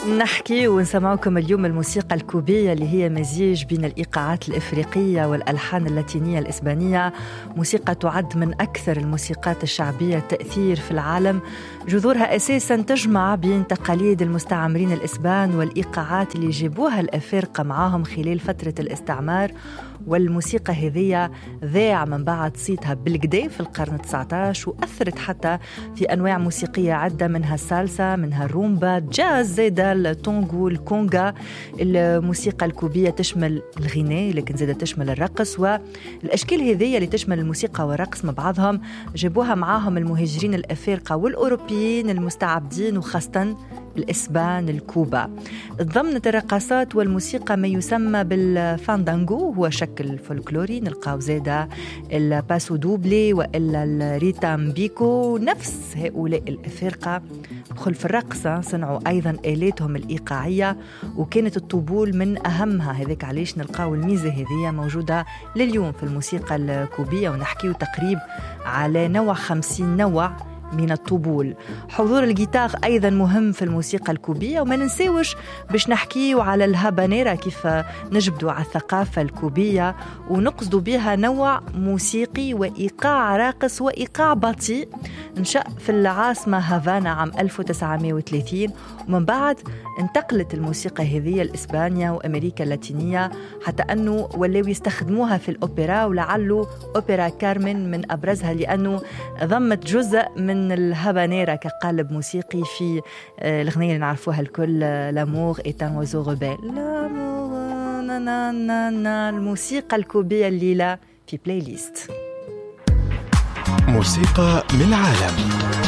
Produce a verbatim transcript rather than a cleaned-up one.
نحكي ونسمعكم اليوم الموسيقى الكوبية اللي هي مزيج بين الإيقاعات الإفريقية والألحان اللاتينية الإسبانية. موسيقى تعد من أكثر الموسيقات الشعبية تأثير في العالم، جذورها أساساً تجمع بين تقاليد المستعمرين الإسبان والإيقاعات اللي جابوها الأفارقة معاهم خلال فترة الاستعمار. والموسيقى هذه ذاع من بعد صيتها بالقدي في القرن التاسع عشر، وأثرت حتى في أنواع موسيقية عدة، منها السالسا، منها الرومبا، جاز، زيدا التونغو، الكونغا. الموسيقى الكوبية تشمل الغناء لكن زيدا تشمل الرقص، والأشكال هذه اللي تشمل الموسيقى والرقص مع بعضهم جابوها معاهم المهاجرين الأفارقة والأوروبيين المستعبدين، وخاصة الإسبان الكوبا. ضمنت الرقصات والموسيقى ما يسمى بالفاندانغو، هو شكل فولكلوري. نلقاو زيدا الباسو دوبلي وإلا الريتام بيكو. نفس هؤلاء الأفارقة بخلف الرقص صنعوا أيضا آلاتهم الإيقاعية، وكانت الطبول من أهمها. هذاك علاش نلقاو الميزة هذه موجودة لليوم في الموسيقى الكوبية، ونحكيو تقريب على نوع خمسين نوع من الطبول. حضور الجيتار أيضا مهم في الموسيقى الكوبية، وما ننساوش باش نحكيو على الهابانيرا، كيف نجبدوا على الثقافة الكوبية ونقصدوا بها نوع موسيقي وإيقاع راقص وإيقاع بطيء. نشأ في العاصمة هافانا عام ألف وتسعمائة وثلاثين، ومن بعد انتقلت الموسيقى هذه لإسبانيا وأمريكا اللاتينية، حتى أنه ولاو يستخدموها في الأوبرا، ولعله أوبرا كارمن من أبرزها لأنه ضمت جزء من الهابانيرا كقالب موسيقي في الأغنية اللي نعرفوها الكل، لامور est un oiseau rebelle. الموسيقى الكوبية الليلة في بلاي ليست موسيقى من العالم.